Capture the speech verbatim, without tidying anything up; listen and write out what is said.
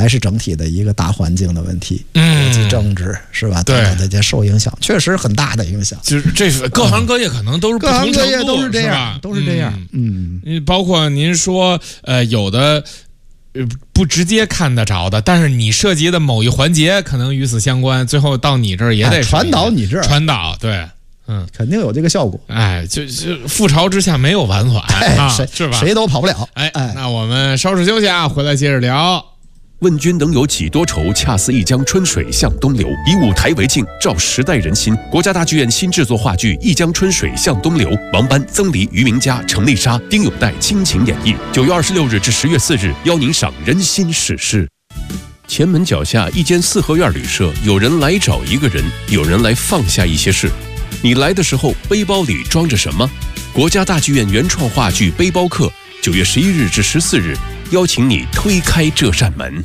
还是整体的一个大环境的问题， 嗯， 国际政治是吧？ 对， 这些受影响，确实很大的影响。 就是这各行各业可能都是不同程度， 各行各业都是这样， 都是这样。嗯， 嗯，包括您说，呃，有的。呃，不直接看得着的，但是你涉及的某一环节可能与此相关，最后到你这儿也得、 哎、传导你这儿， 传导，对，嗯， 肯定有这个效果。 哎，就就覆巢之下没有完卵、 哎、 啊， 谁是吧？ 谁都跑不了。 哎哎，那我们稍事休息啊，回来接着聊。 问君能有几多愁？恰似一江春水向东流。以舞台为镜，照时代人心。国家大剧院新制作话剧《一江春水向东流》，王班、曾黎、于明佳、程丽莎、丁有岱倾情演绎。九月二十六日至十月四日，邀您赏人心史诗。前门脚下一间四合院旅社，有人来找一个人，有人来放下一些事。你来的时候，背包里装着什么？国家大剧院原创话剧《背包客》，九月十一日至十四日，邀请你推开这扇门。